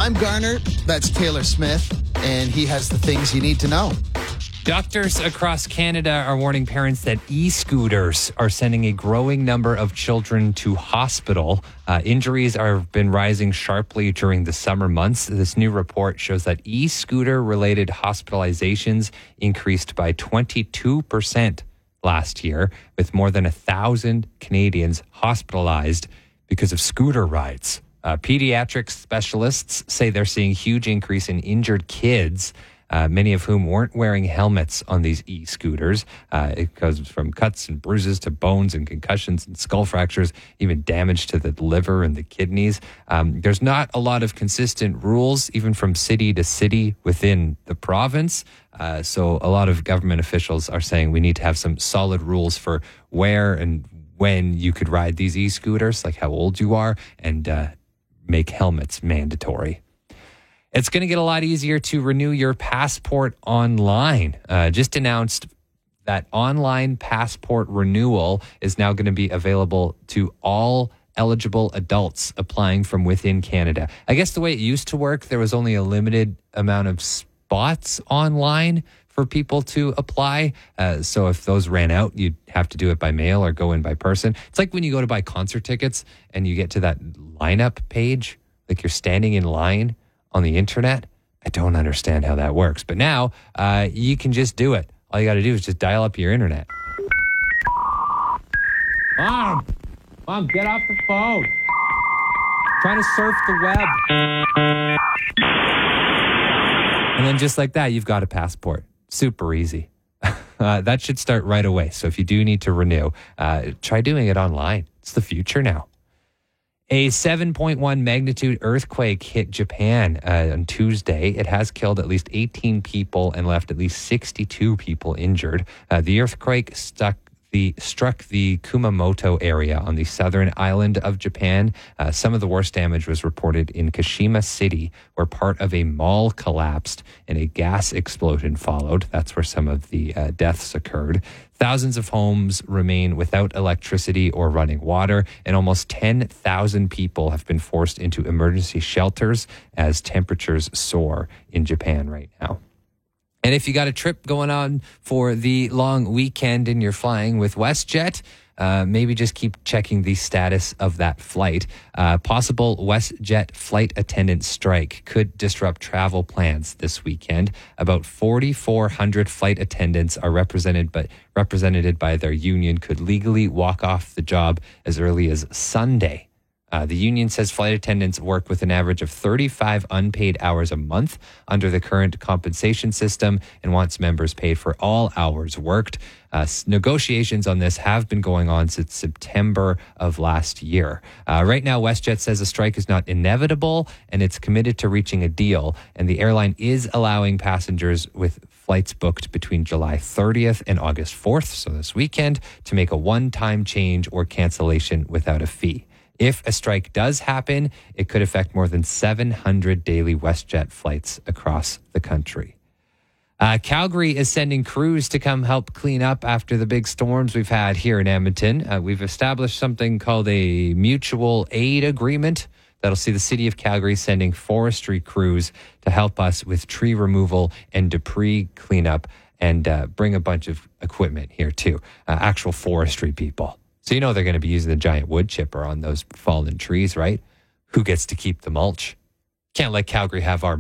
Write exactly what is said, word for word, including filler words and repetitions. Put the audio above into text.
I'm Garner. That's Taylor Smith. And he has the things you need to know. Doctors across Canada are warning parents that e-scooters are sending a growing number of children to hospital. Uh, injuries have been rising sharply during the summer months. This new report shows that e-scooter-related hospitalizations increased by twenty-two percent last year, with more than a thousand Canadians hospitalized because of scooter rides. Uh, pediatric specialists say they're seeing a huge increase in injured kids, Uh, many of whom weren't wearing helmets on these e-scooters. Uh, it goes from cuts and bruises to bones and concussions and skull fractures, even damage to the liver and the kidneys. Um, there's not a lot of consistent rules, even from city to city within the province. Uh, so a lot of government officials are saying we need to have some solid rules for where and when you could ride these e-scooters, like how old you are, and uh, make helmets mandatory. It's going to get a lot easier to renew your passport online. Uh, just announced that online passport renewal is now going to be available to all eligible adults applying from within Canada. I guess the way it used to work, there was only a limited amount of spots online for people to apply. Uh, so if those ran out, you'd have to do it by mail or go in by person. It's like when you go to buy concert tickets and you get to that lineup page, like you're standing in line on the internet. I don't understand how that works. But now uh, you can just do it. All you got to do is just dial up your internet. Mom! Mom, get off the phone. I'm trying to surf the web. And then just like that, you've got a passport. Super easy. Uh, that should start right away. So if you do need to renew, uh, try doing it online. It's the future now. A seven point one magnitude earthquake hit Japan uh, on Tuesday. It has killed at least eighteen people and left at least sixty-two people injured. Uh, the earthquake stuck the, struck the Kumamoto area on the southern island of Japan. Uh, some of the worst damage was reported in Kashima City, where part of a mall collapsed and a gas explosion followed. That's where some of the uh, deaths occurred. Thousands of homes remain without electricity or running water, and almost ten thousand people have been forced into emergency shelters as temperatures soar in Japan right now. And if you got a trip going on for the long weekend and you're flying with WestJet, uh, maybe just keep checking the status of that flight. Uh, possible WestJet flight attendant strike could disrupt travel plans this weekend. About forty-four hundred flight attendants are represented, but represented by their union could legally walk off the job as early as Sunday. Uh, the union says flight attendants work with an average of thirty-five unpaid hours a month under the current compensation system and wants members paid for all hours worked. Uh, negotiations on this have been going on since September of last year. Uh, right now, WestJet says a strike is not inevitable and it's committed to reaching a deal. And the airline is allowing passengers with flights booked between July thirtieth and August fourth, so this weekend, to make a one-time change or cancellation without a fee. If a strike does happen, it could affect more than seven hundred daily WestJet flights across the country. Uh, Calgary is sending crews to come help clean up after the big storms we've had here in Edmonton. Uh, we've established something called a mutual aid agreement that'll see the city of Calgary sending forestry crews to help us with tree removal and debris cleanup, and uh, bring a bunch of equipment here too, uh, actual forestry people. So you know they're going to be using the giant wood chipper on those fallen trees, right? Who gets to keep the mulch? Can't let Calgary have our